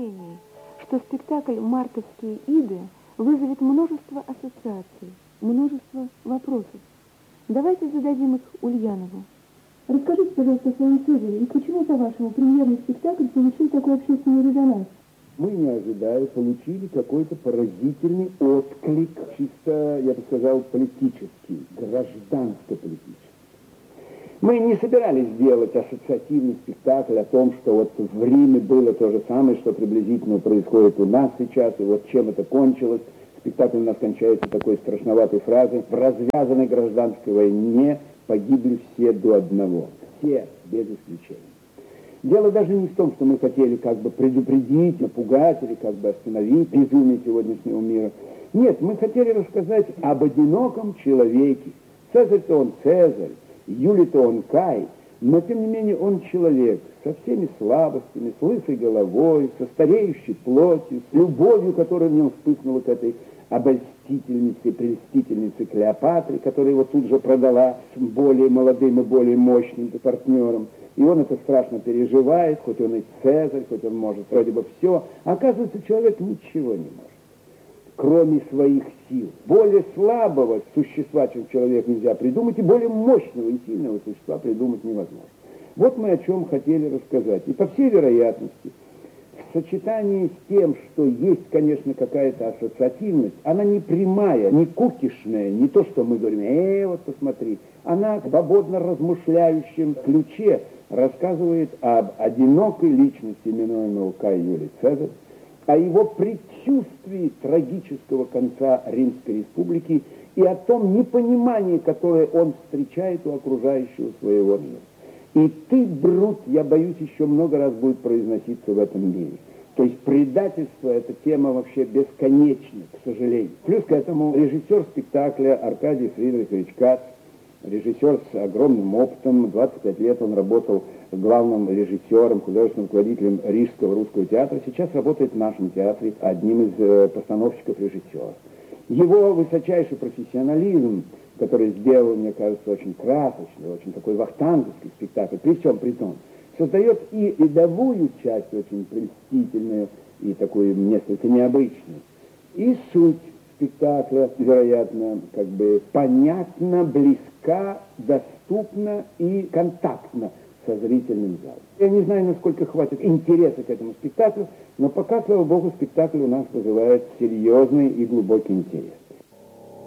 мнении, что спектакль «Мартовские иды» вызовет множество ассоциаций, множество вопросов. Давайте зададим их Ульянову. Расскажите, пожалуйста, о своем Цезаре, и почему, по-вашему, премьерный спектакль получил такой общественный резонанс? Мы, не ожидая, получили какой-то поразительный отклик, чисто, я бы сказал, политический, гражданско-политический. Мы не собирались делать ассоциативный спектакль о том, что вот в Риме было то же самое, что приблизительно происходит у нас сейчас, и вот чем это кончилось. Спектакль у нас кончается такой страшноватой фразой: в развязанной гражданской войне погибли все до одного. Все, без исключения. Дело даже не в том, что мы хотели как бы предупредить, напугать или как бы остановить безумие сегодняшнего мира. Нет, мы хотели рассказать об одиноком человеке. Цезарь-то он Цезарь, Юлий-то он Кай, но тем не менее он человек со всеми слабостями, с лысой головой, со стареющей плотью, с любовью, которая в нем вспыхнула к этой обольстительнице, прелестительнице Клеопатре, которая его тут же продала с более молодым и более мощным партнером. И он это страшно переживает, хоть он и Цезарь, хоть он может вроде бы все. А оказывается, человек ничего не может, кроме своих сил. Более слабого существа, чем человек, нельзя придумать, и более мощного и сильного существа придумать невозможно. Вот мы о чем хотели рассказать. И по всей вероятности, в сочетании с тем, что есть, конечно, какая-то ассоциативность, она не прямая, не кукишная, не то, что мы говорим, вот посмотри. Она в свободно размышляющем ключе рассказывает об одинокой личности, именуемого Кай Юлий Цезарь, о его предчувствии трагического конца Римской Республики и о том непонимании, которое он встречает у окружающего своего мира. И ты, Брут, я боюсь, еще много раз будет произноситься в этом мире. То есть предательство – это тема вообще бесконечна, к сожалению. Плюс к этому режиссер спектакля Аркадий Фридрихович Кац, режиссер с огромным опытом, 25 лет он работал главным режиссером, художественным руководителем Рижского русского театра, сейчас работает в нашем театре одним из постановщиков-режиссеров. Его высочайший профессионализм, который сделал, мне кажется, очень красочный, очень такой вахтанговский спектакль, при всем при том, создает и рядовую часть очень прельстительную и такую несколько необычную, и суть спектакля, вероятно, как бы понятна, близка, доступна и контактна со зрительным залом. Я не знаю, насколько хватит интереса к этому спектаклю, но пока, слава богу, спектакль у нас вызывает серьезный и глубокий интерес.